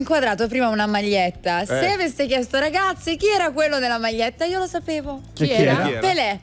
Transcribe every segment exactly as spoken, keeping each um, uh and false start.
inquadrato prima una maglietta. Eh. Se aveste chiesto ragazzi chi era quello della maglietta, io lo sapevo. Chi, chi era? Chi era? Pelé.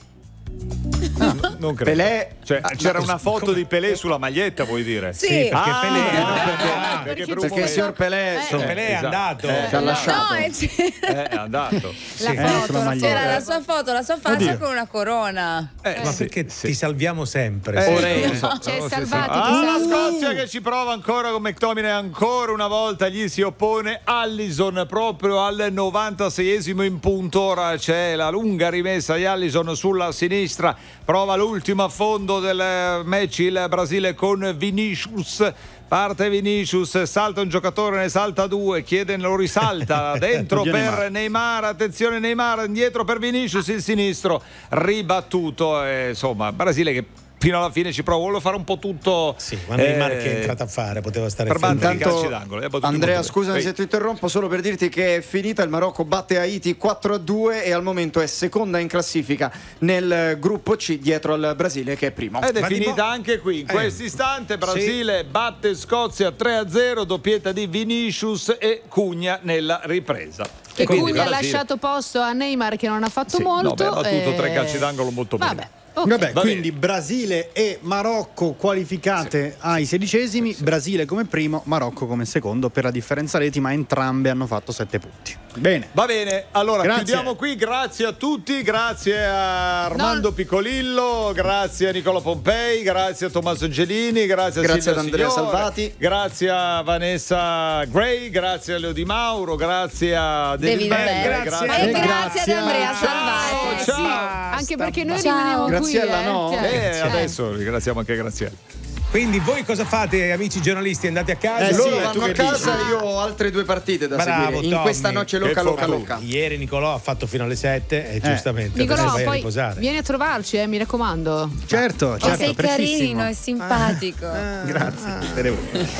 Ah, non credo. Pelé. Cioè, Ah, c'era ma- una foto come- di Pelé sulla maglietta, vuoi dire? Sì. Sì, perché ah, Pelé- no, no, perché, ah, perché per un perché il momento- signor Pelé, Eh. insomma, Pelé è esatto. andato. Eh, ci ha lasciato. No, e c'è- Eh, è andato. la Eh, foto, sulla maglietta. c'era la sua foto, la sua faccia Oddio. con una corona. Eh, Ma sì, perché sì. ti salviamo sempre? Eh, sì. Ore- non so, C'è non si Salvati, sa. ti Ah, la salvo. Scozia che ci prova ancora con McTominay, ancora una volta gli si oppone Allison proprio al novantaseiesimo in punto. Ora c'è la lunga rimessa di Allison sulla sinistra, prova l'ultimo affondo del match il Brasile con Vinicius. Parte Vinicius, salta un giocatore, ne salta due, chiede, lo risalta dentro Oddio, per Neymar. Neymar, attenzione Neymar, indietro per Vinicius, il sinistro ribattuto, e, insomma Brasile che fino alla fine ci prova, vuole fare un po' tutto. Sì, ma Neymar eh, che è entrato a fare, poteva stare per fermo. battere i Intanto, calci d'angolo. eh, battuti Andrea, molto bene. scusami Ehi. se ti interrompo, solo per dirti che è finita. Il Marocco batte Haiti quattro a due e al momento è seconda in classifica nel gruppo C dietro al Brasile che è primo. Ed è Ma di finita mo- anche qui, in Eh. questo istante Brasile batte Scozia tre a zero, doppietta di Vinicius e Cugna nella ripresa. Che quindi quindi ha Brasile- lasciato posto a Neymar che non ha fatto Sì, molto. no, beh, ha battuto eh, tre calci d'angolo molto bene. Vabbè. ok. Vabbè, Va quindi bene. Brasile e Marocco qualificate ai sedicesimi, Brasile come primo, Marocco come secondo per la differenza reti, ma entrambe hanno fatto sette punti. Bene. Va bene, allora Grazie. chiudiamo qui, grazie a tutti, grazie a Armando No. Piccolillo, grazie a Nicola Pompei, grazie a Tommaso Angelini, grazie a Grazie Silvia ad Andrea Signore, Salvati. grazie a Vanessa Gray, grazie a Leo Di Mauro, grazie a David, David Bell, Bell. grazie, Ma e Grazie. grazie ad Andrea Ciao, Salvati. ciao. Sì. Anche perché noi Ciao. rimaniamo qui. Graziella, eh. no? Cioè, E eh. adesso ringraziamo anche Graziella. Quindi voi cosa fate, amici giornalisti? Andate a casa? Eh, sì, Loro tu vanno a che casa, dici? io ho altre due partite da Bravo, seguire. In Tommy. questa noce Che loca loca fortuna. loca. Ieri Nicolò ha fatto fino alle sette e giustamente adesso Nicolò, vai a poi riposare. vieni a trovarci, eh, mi raccomando. Certo, Oh, certo, sei prestissimo. carino e simpatico. Grazie. Spero.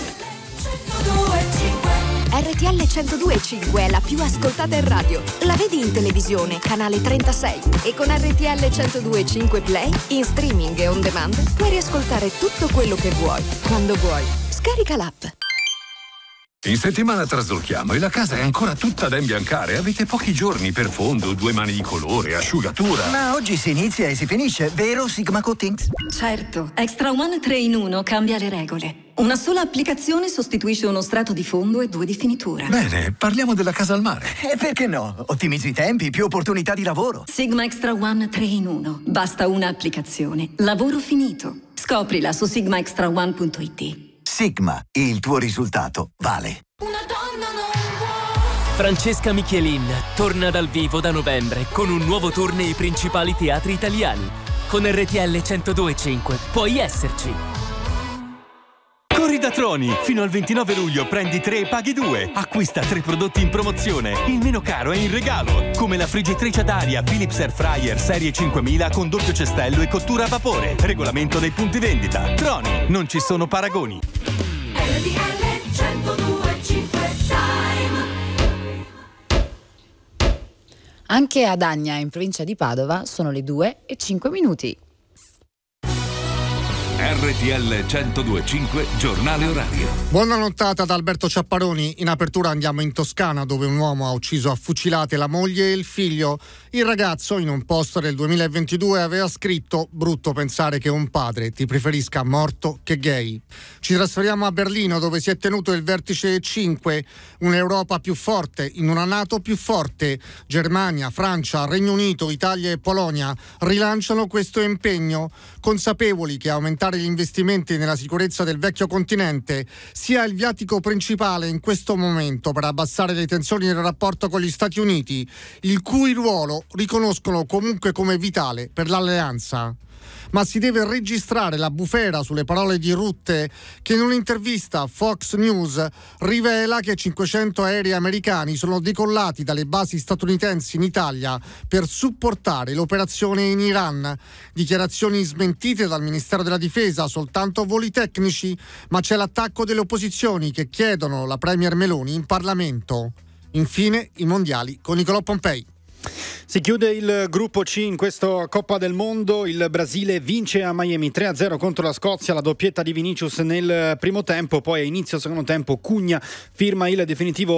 R T L centodue e cinque è la più ascoltata in radio. La vedi in televisione, canale trentasei. E con R T L centodue e cinque Play, in streaming e on demand, puoi riascoltare tutto quello che vuoi, quando vuoi. Scarica l'app. In settimana traslochiamo e la casa è ancora tutta da imbiancare. Avete pochi giorni per fondo, due mani di colore, asciugatura. Ma oggi si inizia e si finisce, vero Sigma Coatings? Certo, Extra One tre in uno cambia le regole. Una sola applicazione sostituisce uno strato di fondo e due di finitura. Bene, parliamo della casa al mare. E perché no? Ottimizzi i tempi, più opportunità di lavoro. Sigma Extra One tre in uno. Basta una applicazione. Lavoro finito. Scoprila su sigma extra one punto it. Sigma, il tuo risultato vale. Francesca Michelin torna dal vivo da novembre con un nuovo tour nei principali teatri italiani. Con R T L centodue e cinque puoi esserci. Corri da Troni! Fino al ventinove luglio prendi tre e paghi due. Acquista tre prodotti in promozione. Il meno caro è in regalo. Come la friggitrice ad aria Philips Air Fryer Serie cinquemila con doppio cestello e cottura a vapore. Regolamento nei punti vendita. Troni, non ci sono paragoni. R T L centodue e cinque Anche ad Agna, in provincia di Padova, sono le due e cinque minuti. R T L centodue e cinque, giornale orario. Buona nottata da Alberto Ciapparoni. In apertura andiamo in Toscana, dove un uomo ha ucciso a fucilate la moglie e il figlio. Il ragazzo, in un post del duemilaventidue, aveva scritto: brutto pensare che un padre ti preferisca morto che gay. Ci trasferiamo a Berlino, dove si è tenuto il vertice cinque, un'Europa più forte in una NATO più forte. Germania, Francia, Regno Unito, Italia e Polonia rilanciano questo impegno, consapevoli che aumentare gli investimenti nella sicurezza del vecchio continente sia il viatico principale in questo momento per abbassare le tensioni nel rapporto con gli Stati Uniti, il cui ruolo riconoscono comunque come vitale per l'alleanza. Ma si deve registrare la bufera sulle parole di Rutte, che in un'intervista a Fox News rivela che cinquecento aerei americani sono decollati dalle basi statunitensi in Italia per supportare l'operazione in Iran. Dichiarazioni smentite dal Ministero della Difesa, soltanto voli tecnici, ma c'è l'attacco delle opposizioni che chiedono la Premier Meloni in Parlamento. Infine i mondiali con Nicolò Pompei. Si chiude il gruppo C in questa Coppa del Mondo. Il Brasile vince a Miami tre a zero contro la Scozia, la doppietta di Vinicius nel primo tempo, poi a inizio secondo tempo Cugna firma il definitivo